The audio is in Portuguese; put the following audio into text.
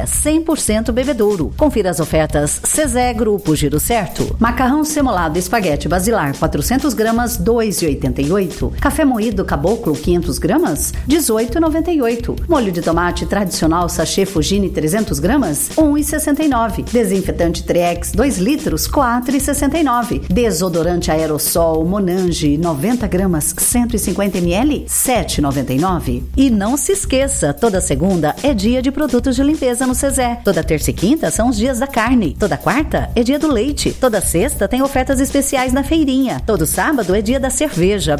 100% bebedouro. Confira as ofertas Cezé Grupo Giro Certo. Macarrão semolado espaguete basilar 400 gramas 2,88. Café moído caboclo 500 gramas 18,98. Molho de tomate tradicional sachê Fugini 300 gramas 1,69. Desinfetante Triex 2 litros 4,69. Desodorante aerossol Monange 90 gramas 150 ml 7,99. E não se esqueça, toda segunda é dia de produtos de limpeza no Cezé. Toda terça e quinta são os dias da carne. Toda quarta é dia do leite. Toda sexta tem ofertas especiais na feirinha. Todo sábado é dia da cerveja.